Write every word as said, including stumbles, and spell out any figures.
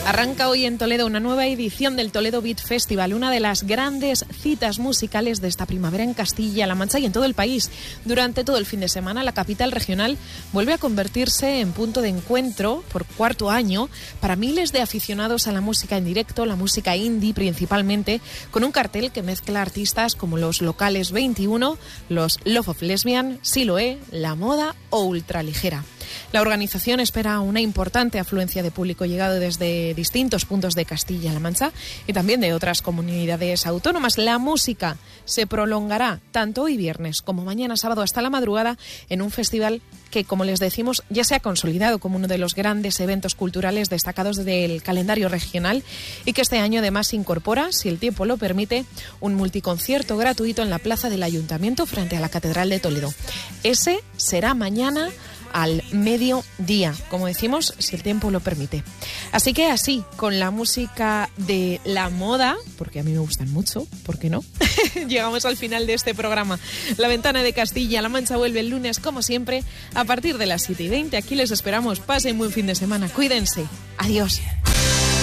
Arranca hoy en Toledo una nueva edición del Toledo Beat Festival, una de las grandes citas musicales de esta primavera en Castilla-La Mancha y en todo el país. Durante todo el fin de semana, la capital regional vuelve a convertirse en punto de encuentro por cuarto año para miles de aficionados a la música en directo, la música indie principalmente, con un cartel que mezcla artistas como los Locales veintiuno, los Love of Lesbian, Siloé, La Moda o Ultraligera. La organización espera una importante afluencia de público llegado desde distintos puntos de Castilla-La Mancha y también de otras comunidades autónomas. La música se prolongará tanto hoy viernes como mañana sábado hasta la madrugada en un festival que, como les decimos, ya se ha consolidado como uno de los grandes eventos culturales destacados del calendario regional y que este año además incorpora, si el tiempo lo permite, un multiconcierto gratuito en la plaza del Ayuntamiento frente a la Catedral de Toledo. Ese será mañana al mediodía, como decimos, si el tiempo lo permite. Así que así, con la música de La Moda, porque a mí me gustan mucho, ¿por qué no? Llegamos al final de este programa. La Ventana de Castilla-La Mancha vuelve el lunes, como siempre, a partir de las siete y veinte. Aquí les esperamos. Pasen buen fin de semana. Cuídense. Adiós.